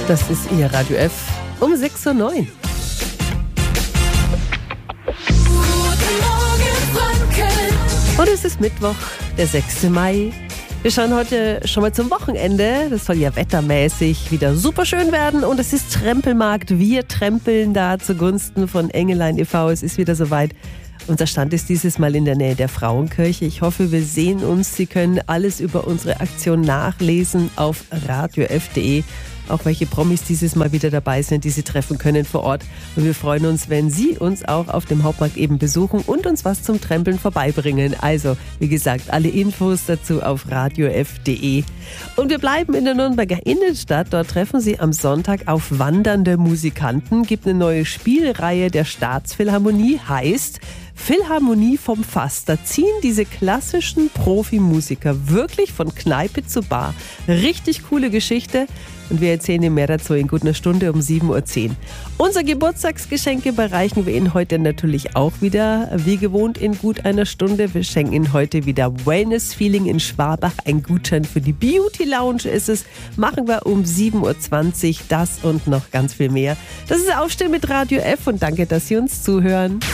Das ist Ihr Radio F um 6:09 Uhr. Und es ist Mittwoch, der 6. Mai. Wir schauen heute schon mal zum Wochenende. Das soll ja wettermäßig wieder super schön werden. Und es ist Trempelmarkt. Wir trempeln da zugunsten von Engelein e.V. Es ist wieder soweit. Unser Stand ist dieses Mal in der Nähe der Frauenkirche. Ich hoffe, wir sehen uns. Sie können alles über unsere Aktion nachlesen auf radiof.de. Auch welche Promis dieses Mal wieder dabei sind, die Sie treffen können vor Ort. Und wir freuen uns, wenn Sie uns auch auf dem Hauptmarkt eben besuchen und uns was zum Trempeln vorbeibringen. Also, wie gesagt, alle Infos dazu auf radiof.de. Und wir bleiben in der Nürnberger Innenstadt. Dort treffen Sie am Sonntag auf wandernde Musikanten. Gibt eine neue Spielreihe der Staatsphilharmonie, heißt Philharmonie vom Fass. Da ziehen diese klassischen Profimusiker wirklich von Kneipe zu Bar. Richtig coole Geschichte. Und wir erzählen Ihnen mehr dazu in gut einer Stunde um 7:10 Uhr. Unser Geburtstagsgeschenk überreichen wir Ihnen heute natürlich auch wieder, wie gewohnt, in gut einer Stunde. Wir schenken Ihnen heute wieder Wellness-Feeling in Schwabach. Ein Gutschein für die Beauty Lounge ist es. Machen wir um 7:20 Uhr. Das und noch ganz viel mehr. Das ist Aufstehen mit Radio F und danke, dass Sie uns zuhören.